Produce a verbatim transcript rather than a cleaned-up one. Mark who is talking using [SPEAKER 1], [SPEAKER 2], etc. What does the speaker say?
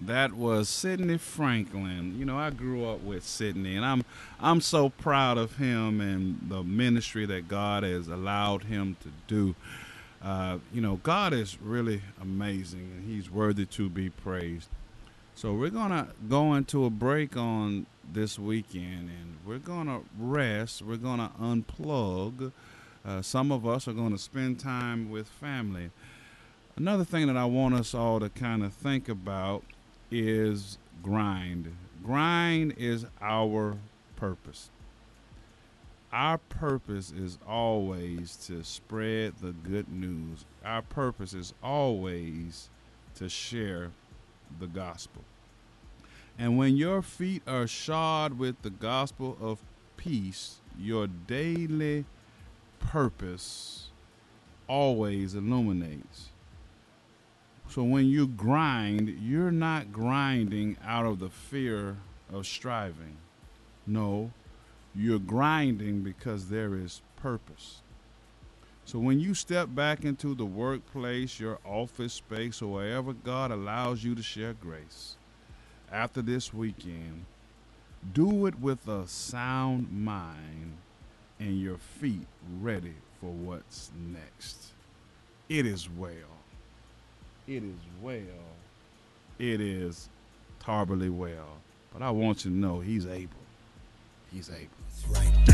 [SPEAKER 1] That was Sidney Franklin. You know, I grew up with Sidney, and I'm I'm so proud of him and the ministry that God has allowed him to do. Uh, you know, God is really amazing, and He's worthy to be praised. So we're gonna go into a break on this weekend, and we're gonna rest. We're gonna unplug. Uh, some of us are gonna spend time with family. Another thing that I want us all to kind of think about is grind. Grind is our purpose. Our purpose is always to spread the good news. Our purpose is always to share the gospel. And when your feet are shod with the gospel of peace, your daily purpose always illuminates. So when you grind, you're not grinding out of the fear of striving. No, you're grinding because there is purpose. So when you step back into the workplace, your office space, or wherever God allows you to share grace after this weekend, do it with a sound mind and your feet ready for what's next. It is well. It is well. It is terribly well. But I want you to know He's able. He's able.